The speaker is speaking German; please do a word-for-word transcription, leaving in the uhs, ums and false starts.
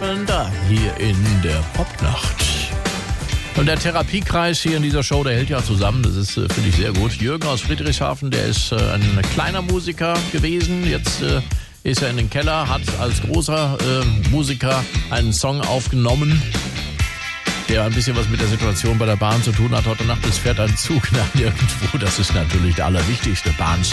Friedrichshafen, da hier in der Popnacht. Und der Therapiekreis hier in dieser Show, der hält ja zusammen, das ist, äh, finde ich, sehr gut. Jürgen aus Friedrichshafen, der ist äh, ein kleiner Musiker gewesen, jetzt äh, ist er in den Keller, hat als großer äh, Musiker einen Song aufgenommen, der ein bisschen was mit der Situation bei der Bahn zu tun hat. Heute Nacht, es fährt ein Zug nach nirgendwo. Das ist natürlich der allerwichtigste Bahnchef.